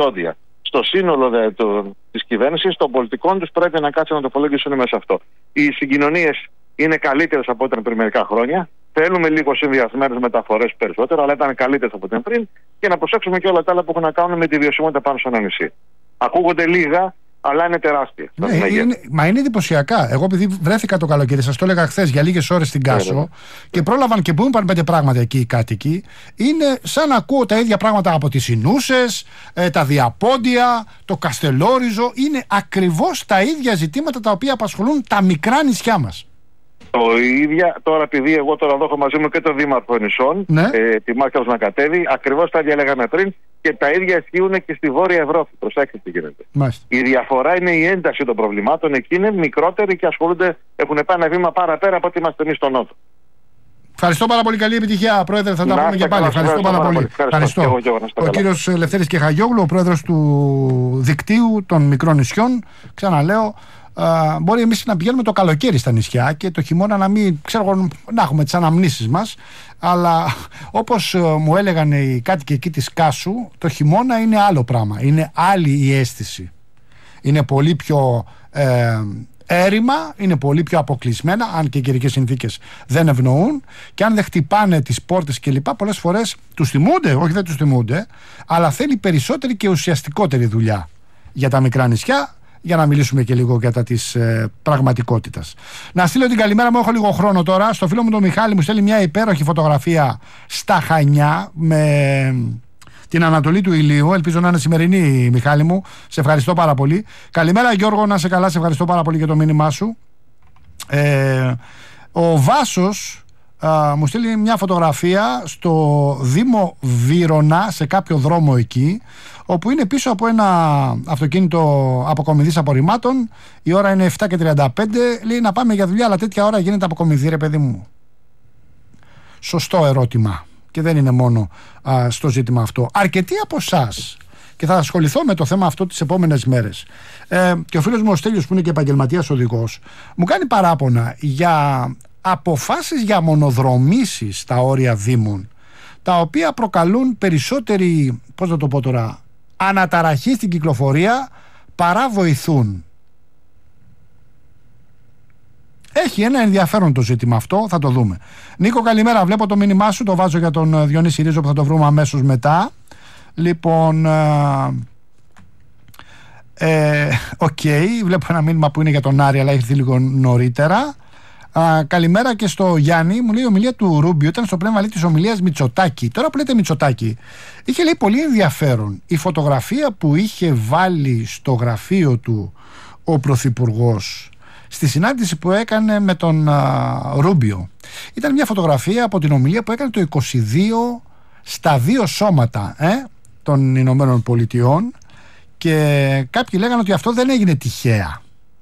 ζώδια. Στο σύνολο της κυβέρνησης, των πολιτικών τους, πρέπει να κάτσουν να το υπολογίσουν μέσα σε αυτό. Οι συγκοινωνίες είναι καλύτερες από ό,τι ήταν πριν μερικά χρόνια. Θέλουμε λίγο συνδυασμένες μεταφορές περισσότερο, αλλά ήταν καλύτερες από ό,τι ήταν πριν. Και να προσέξουμε και όλα τα άλλα που έχουν να κάνουν με τη βιωσιμότητα πάνω σε ένα νησί. Ακούγονται λίγα, αλλά είναι τεράστια. Μα είναι εντυπωσιακά. Εγώ, επειδή βρέθηκα το καλοκαίρι, σας το έλεγα χθες για λίγες ώρες στην Κάσο, και πρόλαβαν και μου είπαν 5 πράγματα εκεί οι κάτοικοι. Είναι σαν να ακούω τα ίδια πράγματα από τις Ινούσες, τα Διαπόντια, το Καστελόριζο. Είναι ακριβώς τα ίδια ζητήματα τα οποία απασχολούν τα μικρά νησιά μας. Το ίδια, τώρα επειδή εγώ τώρα εδώ έχω μαζί μου και το Δήμαρχο Νησών, τη Μάρκα Νακατέβη, ακριβώς τα ίδια λέγαμε πριν και τα ίδια ισχύουν και στη Βόρεια Ευρώπη. Προσέξτε τι γίνεται. Μάλιστα. Η διαφορά είναι η ένταση των προβλημάτων. Εκεί είναι μικρότεροι και έχουν πάει ένα βήμα παραπέρα από ότι είμαστε εμείς στο Νότο. Ευχαριστώ πάρα πολύ. Καλή επιτυχία, Πρόεδρε. Θα τα πούμε και πάλι. Ευχαριστώ πάρα πολύ. Ευχαριστώ. Ο κύριος Λευτέρης Κεχαγιόγλου, ο πρόεδρος του Δικτύου των Μικρών Νησιών. Ξαναλέω, μπορεί εμείς να πηγαίνουμε το καλοκαίρι στα νησιά και το χειμώνα να έχουμε τις αναμνήσεις μας, αλλά όπως μου έλεγαν οι κάτοικοι εκεί της Κάσου, το χειμώνα είναι άλλο πράγμα, είναι άλλη η αίσθηση, είναι πολύ πιο έρημα, είναι πολύ πιο αποκλεισμένα, αν και οι καιρικές συνθήκες δεν ευνοούν, και αν δεν χτυπάνε τις πόρτες κλπ, πολλές φορές τους θυμούνται, όχι δεν τους θυμούνται, αλλά θέλει περισσότερη και ουσιαστικότερη δουλειά για τα μικρά νησιά, για να μιλήσουμε και λίγο για τα της πραγματικότητας. Να στείλω την καλημέρα μου, έχω λίγο χρόνο τώρα, στο φίλο μου τον Μιχάλη. Μου στέλνει μια υπέροχη φωτογραφία στα Χανιά με την Ανατολή του ηλίου. Ελπίζω να είναι σημερινή, Μιχάλη μου. Σε ευχαριστώ πάρα πολύ. Καλημέρα Γιώργο, να είσαι καλά, σε ευχαριστώ πάρα πολύ για το μήνυμά σου. Ο Βάσος μου στέλνει μια φωτογραφία στο Δήμο Βύρωνα, σε κάποιο δρόμο εκεί, όπου είναι πίσω από ένα αυτοκίνητο αποκομιδής απορριμμάτων. Η ώρα είναι 7:35. Λέει να πάμε για δουλειά, αλλά τέτοια ώρα γίνεται αποκομιδή, ρε παιδί μου. Σωστό ερώτημα. Και δεν είναι μόνο στο ζήτημα αυτό. Αρκετοί από εσάς, και θα ασχοληθώ με το θέμα αυτό τις επόμενες μέρες, και ο φίλος μου ο Στέλιος, που είναι και επαγγελματίας οδηγός, μου κάνει παράπονα για αποφάσεις για μονοδρομήσεις στα όρια δήμων, τα οποία προκαλούν περισσότερη, πώς να το πω τώρα, αναταραχή στην κυκλοφορία παρά βοηθούν. Έχει ένα ενδιαφέρον το ζήτημα αυτό, θα το δούμε. Νίκο, καλημέρα. Βλέπω το μήνυμά σου, το βάζω για τον Διονύση Ρίζο που θα το βρούμε αμέσως μετά. Λοιπόν, βλέπω ένα μήνυμα που είναι για τον Άρη, αλλά έχει έρθει λίγο νωρίτερα. Καλημέρα και στο Γιάννη. Μου λέει η ομιλία του Ρούμπιο ήταν στο πνεύμα της ομιλίας Μητσοτάκη. Τώρα που λέτε Μητσοτάκη, είχε λέει πολύ ενδιαφέρον η φωτογραφία που είχε βάλει στο γραφείο του ο Πρωθυπουργός στη συνάντηση που έκανε με τον Ρούμπιο. Ήταν μια φωτογραφία από την ομιλία που έκανε το 22 στα 2 σώματα των Ηνωμένων Πολιτειών, και κάποιοι λέγανε ότι αυτό δεν έγινε τυχαία.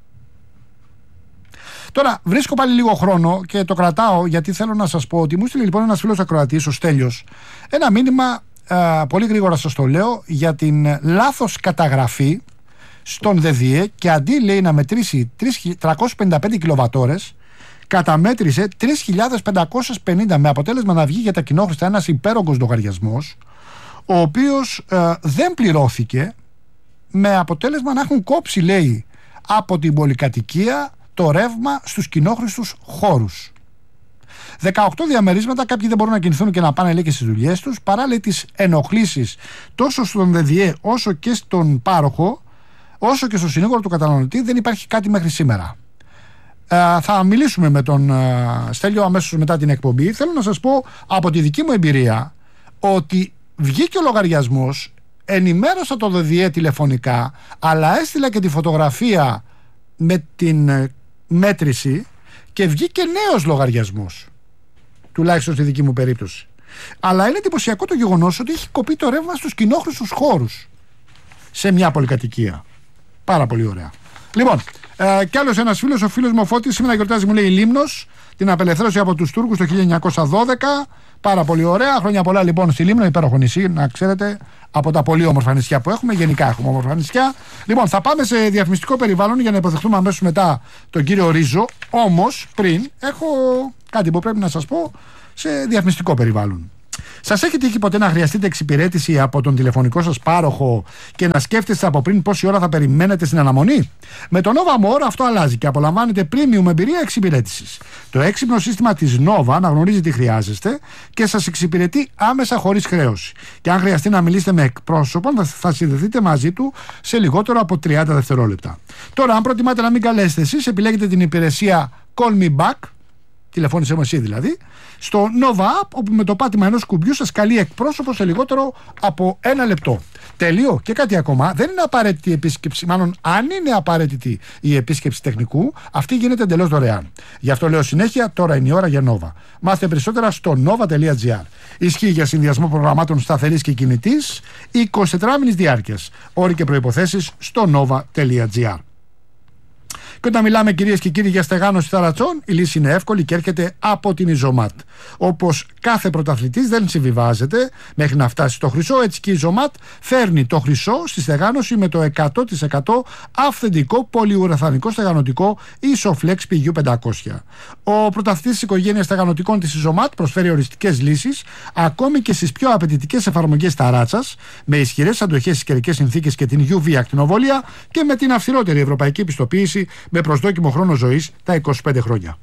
Τώρα βρίσκω πάλι λίγο χρόνο και το κρατάω, γιατί θέλω να σας πω ότι μου στείλει λοιπόν ένας φίλος ακροατής, ο Στέλιος, ένα μήνυμα, πολύ γρήγορα σας το λέω, για την λάθος καταγραφή στον ΔΔΕ, και αντί λέει να μετρήσει 355 κιλοβατόρες, καταμέτρησε 3.550, με αποτέλεσμα να βγει για τα κοινόχρηστα ένας υπέρογκος λογαριασμός, ο οποίος δεν πληρώθηκε, με αποτέλεσμα να έχουν κόψει, λέει, από την πολυκατοικία το ρεύμα στους κοινόχρηστους χώρους. 18 διαμερίσματα, κάποιοι δεν μπορούν να κινηθούν και να πάνε, λέει, και στις δουλειές τους, παρά, λέει, τις ενοχλήσεις τόσο στον ΔΔΕ όσο και στον πάροχο, όσο και στο συνήγορο του καταναλωτή. Δεν υπάρχει κάτι μέχρι σήμερα. Θα μιλήσουμε με τον Στέλιο αμέσως μετά την εκπομπή. Θέλω να σας πω από τη δική μου εμπειρία ότι βγήκε ο λογαριασμός, ενημέρωσα το ΔΔΕ τηλεφωνικά, αλλά έστειλα και τη φωτογραφία με την μέτρηση και βγήκε νέος λογαριασμός, τουλάχιστον στη δική μου περίπτωση. Αλλά είναι εντυπωσιακό το γεγονός ότι έχει κοπεί το ρεύμα στους κοινόχρηστους χώρους σε μια πολυκατοικία. Πάρα πολύ ωραία. Λοιπόν, κι άλλος ένας φίλος, ο φίλος μου ο Φώτης, σήμερα γιορτάζει, μου λέει, η Λίμνος, την απελευθέρωση από τους Τούρκους το 1912. Πάρα πολύ ωραία. Χρόνια πολλά λοιπόν στη Λίμνο, υπέροχο νησί, να ξέρετε, από τα πολύ όμορφα νησιά που έχουμε. Γενικά έχουμε όμορφα νησιά. Λοιπόν, θα πάμε σε διαφημιστικό περιβάλλον για να υποδεχτούμε αμέσως μετά τον κύριο Ρίζο. Όμως, πριν, έχω κάτι που πρέπει να σας πω σε διαφημιστικό περιβάλλον. Σας έχει τύχει ποτέ να χρειαστείτε εξυπηρέτηση από τον τηλεφωνικό σας πάροχο και να σκέφτεστε από πριν πόση ώρα θα περιμένετε στην αναμονή? Με το Nova More αυτό αλλάζει και απολαμβάνετε premium εμπειρία εξυπηρέτησης. Το έξυπνο σύστημα της Nova αναγνωρίζει τι χρειάζεστε και σας εξυπηρετεί άμεσα χωρίς χρέωση. Και αν χρειαστεί να μιλήσετε με εκπρόσωπο, θα συνδεθείτε μαζί του σε λιγότερο από 30 δευτερόλεπτα. Τώρα, αν προτιμάτε να μην καλέσετε εσείς, επιλέγετε την υπηρεσία Call Me Back, τηλεφώνησέ μου εσύ δηλαδή, στο Nova App, όπου με το πάτημα ενός κουμπιού σας καλεί εκπρόσωπο σε λιγότερο από 1 λεπτό. Τέλειο. Και κάτι ακόμα, δεν είναι απαραίτητη η επίσκεψη, μάλλον αν είναι απαραίτητη η επίσκεψη τεχνικού, αυτή γίνεται εντελώς δωρεάν. Γι' αυτό λέω συνέχεια, τώρα είναι η ώρα για Nova. Μάθετε περισσότερα στο nova.gr. Ισχύει για συνδυασμό προγραμμάτων σταθερής και κινητής 24μηνης διάρκειας. Όροι και προϋποθέσεις στο nova.gr. Και όταν μιλάμε, κυρίες και κύριοι, για στεγάνωση θαλατσών, η λύση είναι εύκολη και έρχεται από την Ιζωμάτ. Όπως κάθε πρωταθλητής δεν συμβιβάζεται μέχρι να φτάσει στο χρυσό, έτσι και η Ιζωμάτ φέρνει το χρυσό στη στεγάνωση με το 100% αυθεντικό πολυουραθανικό στεγανωτικό Isoflex PU500. Ο πρωταθλητής της οικογένειας στεγανωτικών της Ιζωμάτ προσφέρει οριστικές λύσεις ακόμη και στις πιο απαιτητικές εφαρμογές ταράτσας, με ισχυρές αντοχές στις καιρικές συνθήκες και την UV ακτινοβολία και με την αυστηρότερη ευρωπαϊκή πιστοποίηση, με προσδόκιμο χρόνο ζωής τα 25 χρόνια.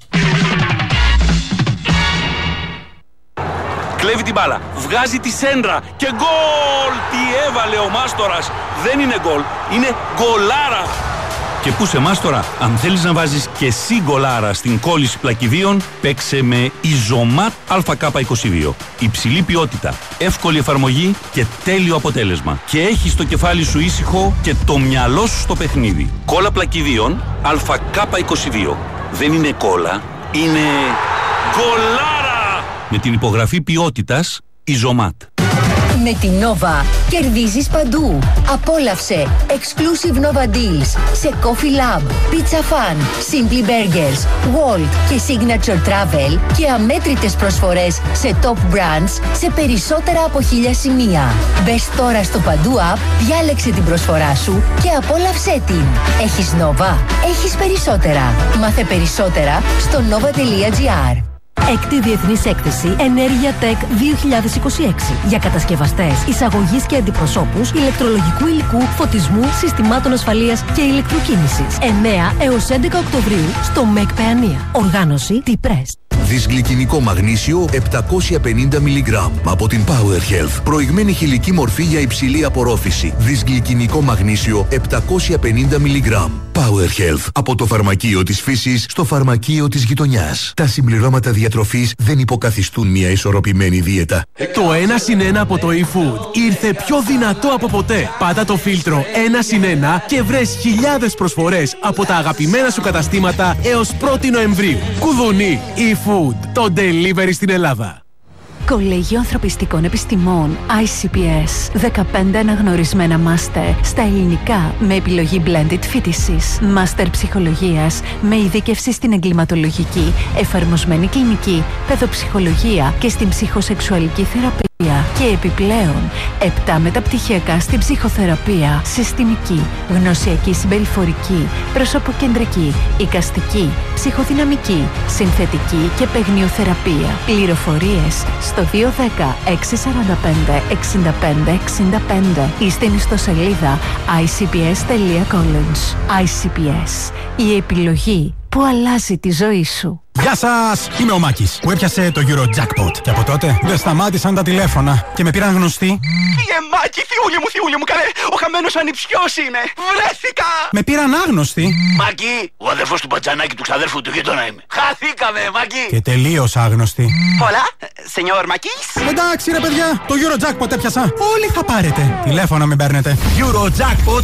Κλέβει την μπάλα, βγάζει τη σέντρα και γκολ! Τι έβαλε ο Μάστορας! Δεν είναι γκολ, είναι γκολάρα! Και πού σε Μάστορα, αν θέλεις να βάζεις και εσύ γκολάρα στην κόλληση πλακιδίων, παίξε με Ιζωμάτ ΑΚ22. Υψηλή ποιότητα, εύκολη εφαρμογή και τέλειο αποτέλεσμα. Και έχεις το κεφάλι σου ήσυχο και το μυαλό σου στο παιχνίδι. Κόλλα πλακιδίων ΑΚ22. Δεν είναι κόλλα, είναι γκολάρα! Με την υπογραφή ποιότητας Ιζωμάτ. Με την Nova κερδίζεις παντού. Απόλαυσε exclusive Nova Deals σε Coffee Lab, Pizza Fun, Simply Burgers, Walt και Signature Travel και αμέτρητες προσφορές σε top brands σε περισσότερα από 1000 σημεία. Μπες τώρα στο Παντού App, διάλεξε την προσφορά σου και απόλαυσέ την. Έχεις Nova, έχεις περισσότερα. Μάθε περισσότερα στο nova.gr. Έκτη Διεθνής Έκθεση Ενέργεια Tech 2026 για κατασκευαστές, εισαγωγής και αντιπροσώπους ηλεκτρολογικού υλικού, φωτισμού, συστημάτων ασφαλείας και ηλεκτροκίνησης. 9 έως 11 Οκτωβρίου στο ΜΕΚ Παιανία. Οργάνωση T-Press. Δυσγλυκινικό μαγνήσιο 750 mg από την Power Health. Προηγμένη χηλική μορφή για υψηλή απορρόφηση. Δυσγλυκινικό μαγνήσιο 750 mg. Power Health. Από το φαρμακείο της φύσης στο φαρμακείο της γειτονιάς. Τα συμπληρώματα διατροφής δεν υποκαθιστούν μια ισορροπημένη δίαιτα. Το 1+1 από το eFood ήρθε πιο δυνατό από ποτέ. Πάτα το φίλτρο 1+1 και βρες χιλιάδες προσφορές από τα αγαπημένα σου καταστήματα έως 1η Νοεμβρίου. Κουδουνί eFood. Το delivery στην Ελλάδα. Κολέγιο Ανθρωπιστικών Επιστημών ICPS. 15 αναγνωρισμένα μάστερ στα ελληνικά με επιλογή blended φοιτησης. Μάστερ ψυχολογίας με ειδίκευση στην εγκληματολογική, εφαρμοσμένη κλινική, παιδοψυχολογία και στην ψυχοσεξουαλική θεραπεία. Και επιπλέον 7 μεταπτυχιακά στην ψυχοθεραπεία, συστημική, γνωσιακή συμπεριφορική, προσωποκεντρική, εικαστική, ψυχοδυναμική, συνθετική και παιγνιοθεραπεία. Πληροφορίες στο 210 645 65 65 ή στην ιστοσελίδα icps.college. ICPS. Η επιλογή που αλλάζει τη ζωή σου. Γεια σας! Είμαι ο Μάκης που έπιασε το Eurojackpot και από τότε δεν σταμάτησαν τα τηλέφωνα και με πήραν γνωστοί. Μάκη, θειούλη μου, καλέ! Ο χαμένος ανιψιός είναι! Βρέθηκα! Με πήραν άγνωστοι. Μάκη, ο αδερφός του Πατζανάκη του ξαδέρφου του γείτονα είμαι. Χαθήκαμε, Μάκη! Και τελείως άγνωστοι. Πολλά, σενιόρ Μάκης! Εντάξει ρε παιδιά, το Eurojackpot έπιασα. Όλοι θα πάρετε. Τηλέφωνα μην παίρνετε. Eurojackpot